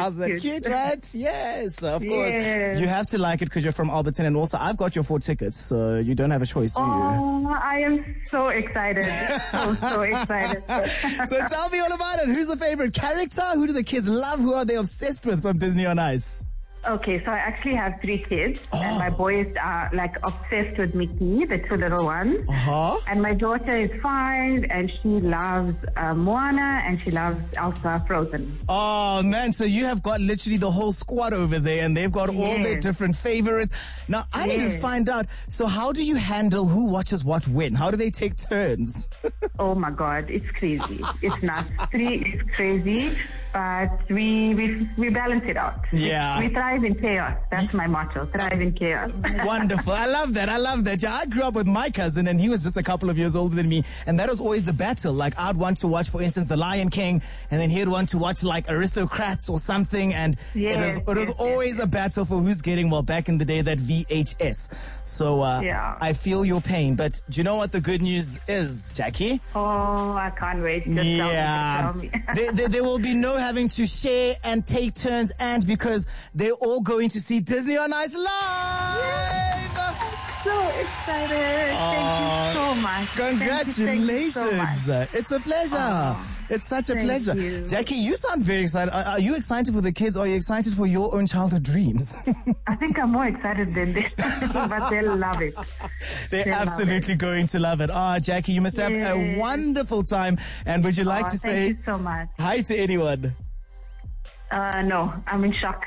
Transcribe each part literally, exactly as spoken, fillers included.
How's that cute. cute, right? Yes, of course. Yes. You have to like it because you're from Alberton, and also I've got your four tickets, so you don't have a choice, do you? Oh, I am so excited. so, so excited. So tell me all about it. Who's the favorite character? Who do the kids love? Who are they obsessed with from Disney on Ice? Okay, so I actually have three kids, Oh. and my boys are like obsessed with Mickey, the two little ones. Uh-huh. And my daughter is five, and she loves uh, Moana, and she loves Elsa Frozen. Oh, man, so you have got literally the whole squad over there, and they've got all their Yes. different favorites. Now, I need to Yes. find out, so how do you handle who watches what when? How do they take turns? Oh my God, it's crazy. It's nuts. Three is crazy, but we we we balance it out. Yeah. We thrive in chaos. That's my motto. Thrive in chaos. Wonderful. I love that. I love that. Yeah, I grew up with my cousin, and he was just a couple of years older than me, and that was always the battle. Like, I'd want to watch, for instance, The Lion King, and then he'd want to watch, like, Aristocrats or something, and Yes, it was, it was yes, always a battle for who's getting, well, back in the day, that V H S. So, uh, Yeah. I feel your pain, but do you know what the good news is, Jackie? Oh, I can't wait. Just Yeah, tell me. Just tell me. there, there, there will be no having to share and take turns, and because they're all going to see Disney on Ice live. So excited. Thank you so much. Thank you, thank you so Congratulations! much. It's a pleasure. Oh, it's such a thank pleasure. you. Jackie, you sound very excited. Are, are you excited for the kids, or are you excited for your own childhood dreams? I think I'm more excited than this, but they'll love it. They're They love absolutely it. going to love it. Ah, Jackie, you must have a Yes. wonderful time. And would you like Oh, to thank say you so much. hi to anyone? Uh, no, I'm in shock.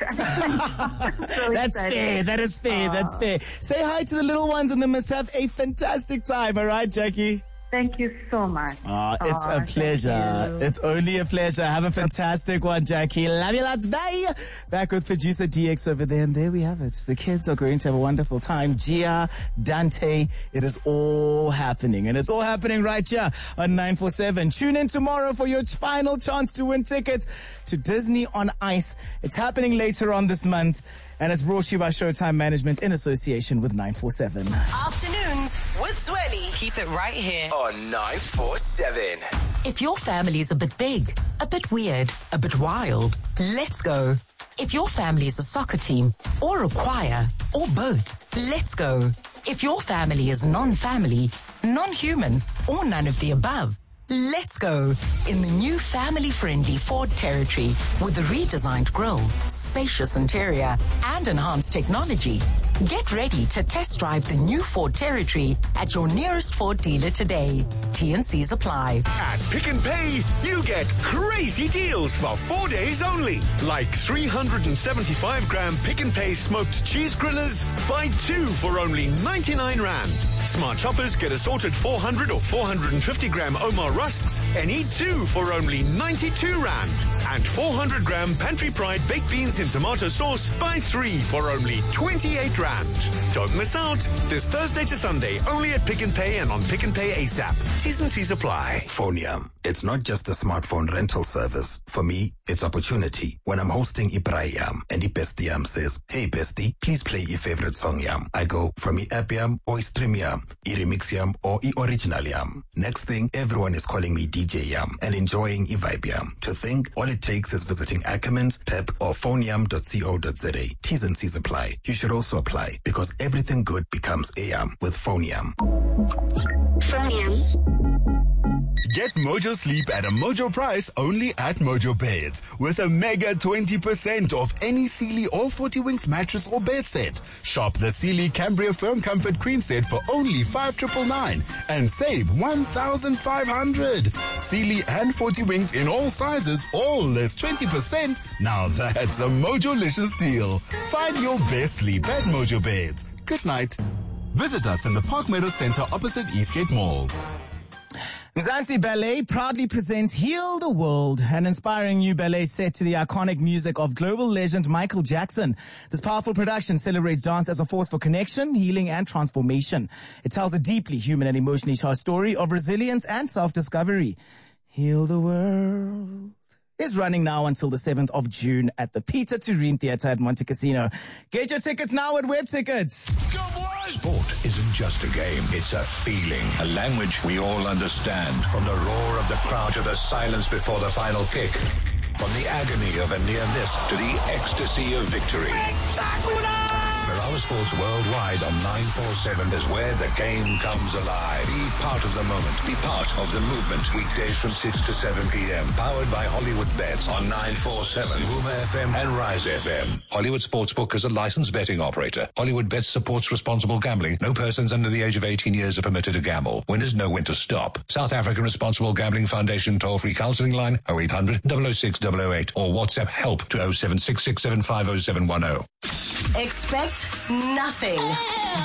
So That's excited. fair. That is fair. That's fair. Say hi to the little ones, and they must have a fantastic time. All right, Jackie? Thank you so much. Ah, it's Oh, a thank pleasure. you. It's only a pleasure. Have a fantastic one, Jackie. Love you lots. Bye. Back with producer D X over there. And there we have it. The kids are going to have a wonderful time. Gia, Dante, it is all happening. And it's all happening right here on nine four seven. Tune in tomorrow for your final chance to win tickets to Disney on Ice. It's happening later on this month. And it's brought to you by Showtime Management in association with nine four seven. Afternoons with Swirly. Keep it right here. On nine four seven. If your family's a bit big, a bit weird, a bit wild, let's go. If your family is a soccer team, or a choir, or both, let's go. If your family is non-family, non-human, or none of the above, let's go in the new family-friendly Ford Territory with a redesigned grille, spacious interior, and enhanced technology. Get ready to test drive the new Ford Territory at your nearest Ford dealer today. T and C's apply. At Pick and Pay, you get crazy deals for four days only. Like three hundred seventy-five gram Pick and Pay smoked cheese grillers, buy two for only ninety-nine rand. Smart shoppers get assorted four hundred or four hundred fifty gram Omar rusks and eat two for only ninety-two rand. And four hundred gram Pantry Pride baked beans in tomato sauce, buy three for only twenty-eight rand. Don't miss out. This Thursday to Sunday, only at Pick and Pay and on Pick and Pay ASAP. T's and C's apply. Phoneyam. It's not just a smartphone rental service. For me, it's opportunity. When I'm hosting Ibrayam and Ibesti Yam says, "Hey Bestie, please play your favorite song Yam." I go from I app Yam or I stream Yam, I remix Yam or I original Yam. Next thing, everyone is calling me D J Yam and enjoying I vibe Yam. To think, all it takes is visiting Ackermans, Pep or phoneyam dot co dot za. T's and C's apply. You should also apply because everything good becomes a Yam with Phoneyam. Get Mojo Sleep at a Mojo price only at Mojo Beds with a mega twenty percent off any Sealy or forty Winks mattress or bed set. Shop the Sealy Cambria Firm Comfort Queen set for only five thousand nine hundred ninety-nine and save one thousand five hundred. Sealy and forty Winks in all sizes, all less twenty percent. Now that's a Mojo-licious deal. Find your best sleep at Mojo Beds. Good night. Visit us in the Park Meadow Center opposite Eastgate Mall. Mzansi Ballet proudly presents Heal the World, an inspiring new ballet set to the iconic music of global legend Michael Jackson. This powerful production celebrates dance as a force for connection, healing, and transformation. It tells a deeply human and emotionally charged story of resilience and self-discovery. Heal the World is running now until the seventh of June at the Peter Turin Theatre at Monte Casino. Get your tickets now at Web Tickets. Sport isn't just a game, it's a feeling, a language we all understand. From the roar of the crowd to the silence before the final kick. From the agony of a near miss to the ecstasy of victory. Ferrara Sports Worldwide on nine forty-seven is where the game comes alive. Be part of the moment. Be part of the movement. Weekdays from six to seven p.m. Powered by Hollywood Bets on nine forty-seven, Huma F M and Rise F M. Hollywood Sportsbook is a licensed betting operator. Hollywood Bets supports responsible gambling. No persons under the age of eighteen years are permitted to gamble. Winners know when to stop. South African Responsible Gambling Foundation toll-free counselling line oh eight hundred, double oh six, double oh eight or WhatsApp help to oh seven six six seven five oh seven one oh. Expect nothing